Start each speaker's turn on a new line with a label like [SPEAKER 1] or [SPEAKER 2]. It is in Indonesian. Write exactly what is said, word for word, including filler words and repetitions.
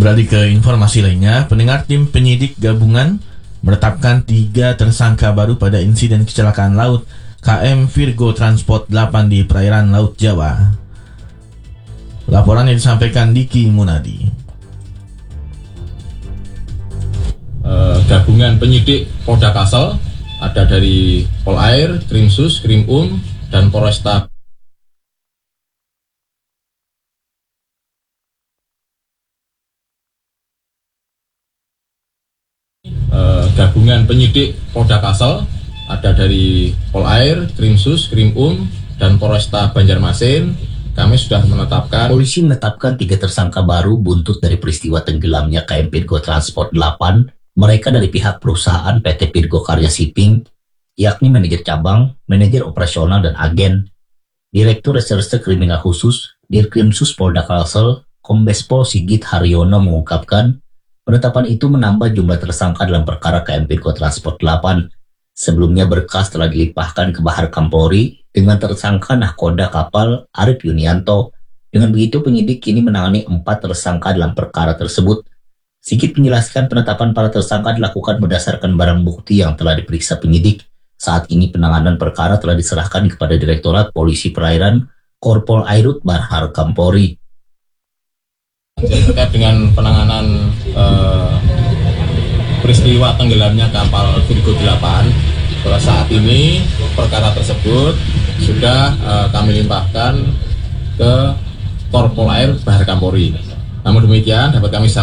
[SPEAKER 1] Beralih ke informasi lainnya, pendengar, tim penyidik gabungan menetapkan tiga tersangka baru pada insiden kecelakaan laut K M Virgo Transport delapan di perairan Laut Jawa. Laporan yang disampaikan Diki Munadi.
[SPEAKER 2] Uh, gabungan penyidik Polda Kalsel ada dari Polair, Krimsus, Krimum, dan Polresta. Uh, gabungan penyidik Polda Kalsel ada dari Polair, Krimsus, Krimum, dan Polresta Banjarmasin. Kami sudah menetapkan.
[SPEAKER 3] Polisi menetapkan tiga tersangka baru buntut dari peristiwa tenggelamnya K M Virgo Transport delapan. Mereka dari pihak perusahaan P T Virgo Karya Shipping, yakni manajer cabang, manajer operasional, dan agen. Direktur Reserse Kriminal Khusus Dirkrimsus Polda Kalsel, Kombes Pol Sigit Haryono mengungkapkan, penetapan itu menambah jumlah tersangka dalam perkara K M Virgo Transport delapan. Sebelumnya berkas telah dilimpahkan ke Bahar Kampori dengan tersangka nahkoda kapal Arif Yunianto. Dengan begitu penyidik kini menangani empat tersangka dalam perkara tersebut. Sigit menjelaskan penetapan para tersangka dilakukan berdasarkan barang bukti yang telah diperiksa penyidik. Saat ini penanganan perkara telah diserahkan kepada Direktorat Polisi Perairan Korpol Airut Bahar Kampori.
[SPEAKER 2] Terkait dengan penanganan eh, peristiwa tenggelamnya kapal Virgo delapan, pada saat ini perkara tersebut sudah eh, kami limpahkan ke Korpol Air Bahar Kampori. Namun demikian dapat kami sampaikan